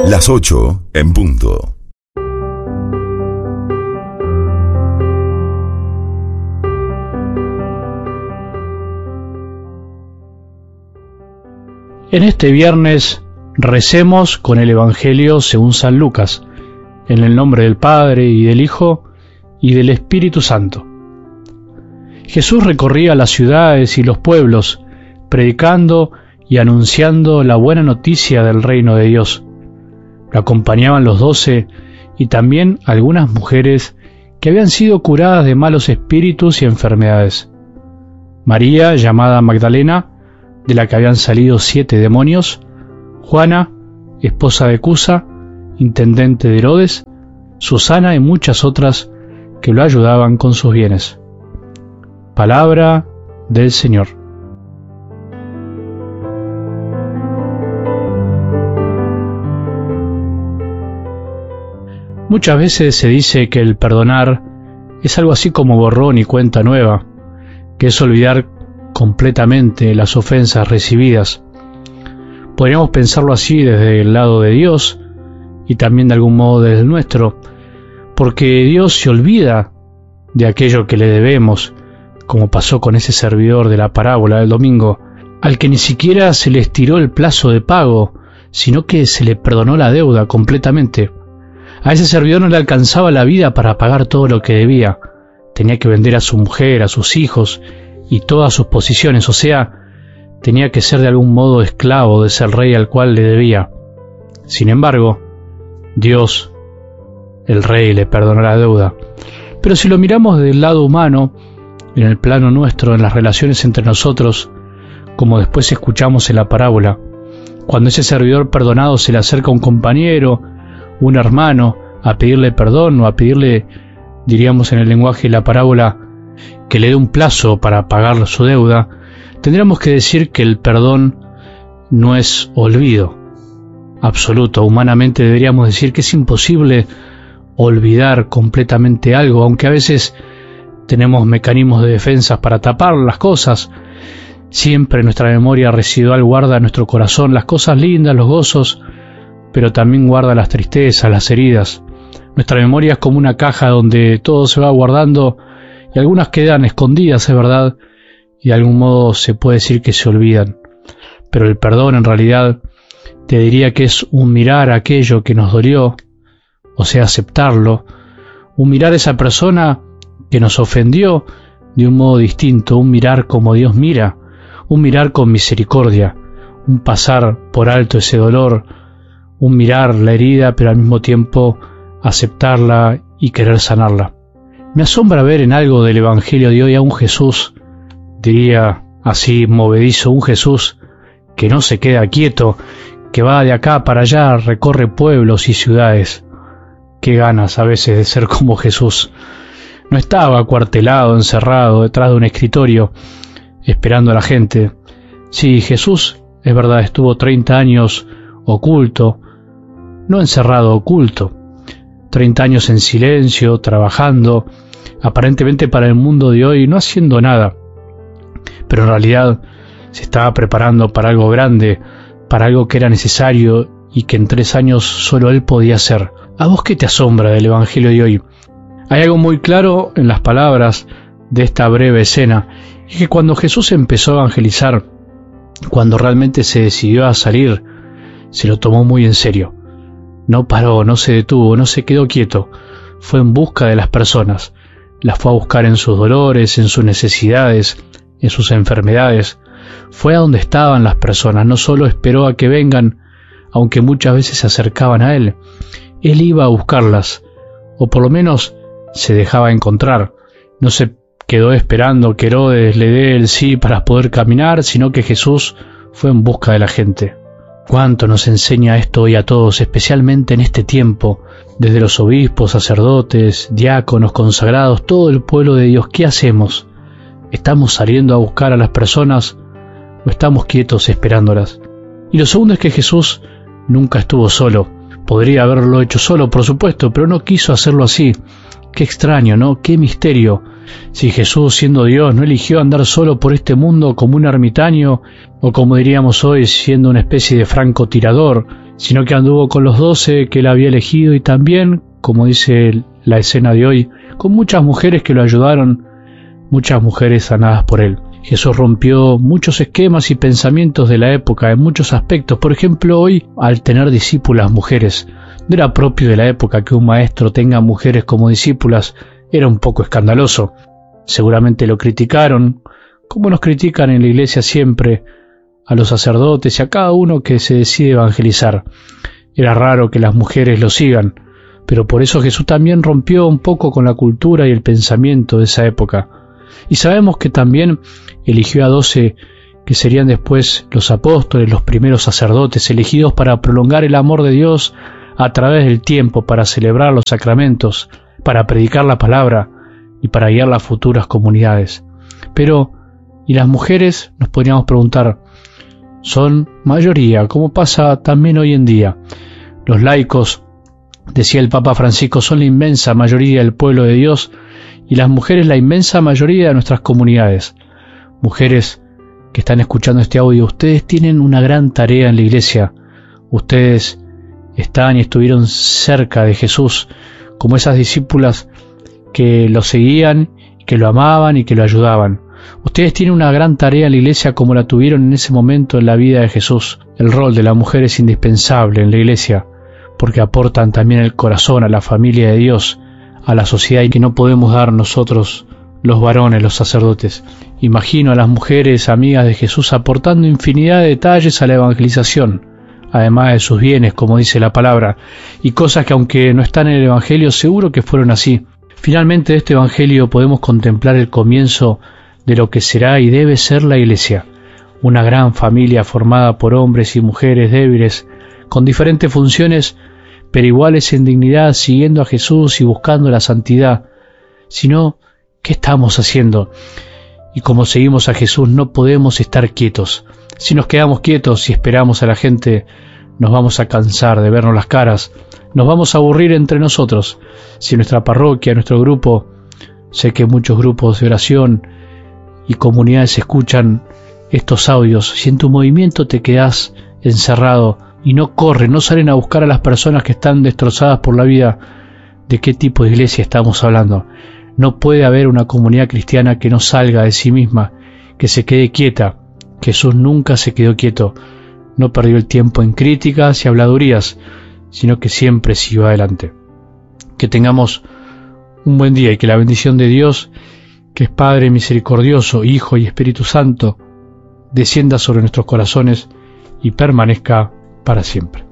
Las 8 en punto. En este viernes recemos con el Evangelio según San Lucas, en el nombre del Padre y del Hijo y del Espíritu Santo. Jesús recorría las ciudades y los pueblos, predicando y anunciando la buena noticia del reino de Dios. Lo acompañaban los 12 y también algunas mujeres que habían sido curadas de malos espíritus y enfermedades. María, llamada Magdalena, de la que habían salido 7 demonios, Juana, esposa de Cusa, intendente de Herodes, Susana y muchas otras que lo ayudaban con sus bienes. Palabra del Señor. Muchas veces se dice que el perdonar es algo así como borrón y cuenta nueva, que es olvidar completamente las ofensas recibidas. Podríamos pensarlo así desde el lado de Dios y también de algún modo desde el nuestro, porque Dios se olvida de aquello que le debemos, como pasó con ese servidor de la parábola del domingo, al que ni siquiera se le estiró el plazo de pago, sino que se le perdonó la deuda completamente. A ese servidor no le alcanzaba la vida para pagar todo lo que debía. Tenía que vender a su mujer, a sus hijos y todas sus posesiones, o sea, tenía que ser de algún modo esclavo de ese rey al cual le debía. Sin embargo, Dios, el rey, le perdonó la deuda. Pero si lo miramos del lado humano, en el plano nuestro, en las relaciones entre nosotros, como después escuchamos en la parábola, cuando ese servidor perdonado se le acerca a un compañero, un hermano, a pedirle perdón o a pedirle, diríamos en el lenguaje de la parábola, que le dé un plazo para pagar su deuda, tendríamos que decir que el perdón no es olvido absoluto. Humanamente deberíamos decir que es imposible olvidar completamente algo, aunque a veces tenemos mecanismos de defensa para tapar las cosas. Siempre nuestra memoria residual guarda en nuestro corazón las cosas lindas, los gozos, pero también guarda las tristezas, las heridas. Nuestra memoria es como una caja donde todo se va guardando y algunas quedan escondidas, es verdad, y de algún modo se puede decir que se olvidan. Pero el perdón en realidad te diría que es un mirar aquello que nos dolió, o sea, aceptarlo, un mirar a esa persona que nos ofendió de un modo distinto, un mirar como Dios mira, un mirar con misericordia, un pasar por alto ese dolor, un mirar la herida pero al mismo tiempo aceptarla y querer sanarla. Me asombra ver en algo del Evangelio de hoy a un Jesús, diría así movedizo, un Jesús que no se queda quieto, que va de acá para allá, recorre pueblos y ciudades. Qué ganas a veces de ser como Jesús. No estaba acuartelado, encerrado detrás de un escritorio, esperando a la gente. Sí, Jesús, es verdad, estuvo 30 años oculto, no encerrado, oculto. 30 años en silencio, trabajando, aparentemente para el mundo de hoy, no haciendo nada. Pero en realidad se estaba preparando para algo grande, para algo que era necesario y que en 3 años solo él podía hacer. ¿A vos qué te asombra del Evangelio de hoy? Hay algo muy claro en las palabras de esta breve escena, es que cuando Jesús empezó a evangelizar, cuando realmente se decidió a salir, se lo tomó muy en serio. No paró, no se detuvo, no se quedó quieto. Fue en busca de las personas. Las fue a buscar en sus dolores, en sus necesidades, en sus enfermedades. Fue a donde estaban las personas. No solo esperó a que vengan, aunque muchas veces se acercaban a él. Él iba a buscarlas, o por lo menos se dejaba encontrar. No se quedó esperando que Herodes le dé el sí para poder caminar, sino que Jesús fue en busca de la gente. ¿Cuánto nos enseña esto hoy a todos, especialmente en este tiempo? Desde los obispos, sacerdotes, diáconos, consagrados, todo el pueblo de Dios, ¿qué hacemos? ¿Estamos saliendo a buscar a las personas o estamos quietos esperándolas? Y lo segundo es que Jesús nunca estuvo solo. Podría haberlo hecho solo, por supuesto, pero no quiso hacerlo así. Qué extraño, ¿no? Qué misterio. Si Jesús, siendo Dios, no eligió andar solo por este mundo como un ermitaño, o como diríamos hoy, siendo una especie de francotirador, sino que anduvo con los 12 que él había elegido y también, como dice la escena de hoy, con muchas mujeres que lo ayudaron, muchas mujeres sanadas por él. Jesús rompió muchos esquemas y pensamientos de la época en muchos aspectos. Por ejemplo, hoy, al tener discípulas mujeres, no era propio de la época que un maestro tenga mujeres como discípulas, era un poco escandaloso. Seguramente lo criticaron, como nos critican en la iglesia siempre, a los sacerdotes y a cada uno que se decide evangelizar. Era raro que las mujeres lo sigan, pero por eso Jesús también rompió un poco con la cultura y el pensamiento de esa época. Y sabemos que también eligió a 12 que serían después los apóstoles, los primeros sacerdotes elegidos para prolongar el amor de Dios a través del tiempo, para celebrar los sacramentos, para predicar la palabra y para guiar las futuras comunidades. Pero, ¿y las mujeres? Nos podríamos preguntar, son mayoría, como pasa también hoy en día. Los laicos, decía el Papa Francisco, son la inmensa mayoría del pueblo de Dios y las mujeres la inmensa mayoría de nuestras comunidades. Mujeres que están escuchando este audio, ustedes tienen una gran tarea en la iglesia. Ustedes están y estuvieron cerca de Jesús, como esas discípulas que lo seguían, que lo amaban y que lo ayudaban. Ustedes tienen una gran tarea en la iglesia como la tuvieron en ese momento en la vida de Jesús. El rol de la mujer es indispensable en la iglesia, porque aportan también el corazón a la familia de Dios, a la sociedad, y que no podemos dar nosotros, los varones, los sacerdotes. Imagino a las mujeres amigas de Jesús aportando infinidad de detalles a la evangelización, además de sus bienes, como dice la palabra, y cosas que aunque no están en el Evangelio, seguro que fueron así. Finalmente de este Evangelio podemos contemplar el comienzo de lo que será y debe ser la Iglesia, una gran familia formada por hombres y mujeres débiles, con diferentes funciones, pero iguales en dignidad, siguiendo a Jesús y buscando la santidad. Si no, ¿qué estamos haciendo? Y como seguimos a Jesús, no podemos estar quietos. Si nos quedamos quietos y esperamos a la gente, nos vamos a cansar de vernos las caras, nos vamos a aburrir entre nosotros. Si nuestra parroquia, nuestro grupo, sé que muchos grupos de oración y comunidades escuchan estos audios, si en tu movimiento te quedás encerrado y no corren, no salen a buscar a las personas que están destrozadas por la vida, ¿de qué tipo de iglesia estamos hablando? No puede haber una comunidad cristiana que no salga de sí misma, que se quede quieta. Jesús nunca se quedó quieto, no perdió el tiempo en críticas y habladurías, sino que siempre siguió adelante. Que tengamos un buen día y que la bendición de Dios, que es Padre misericordioso, Hijo y Espíritu Santo, descienda sobre nuestros corazones y permanezca para siempre.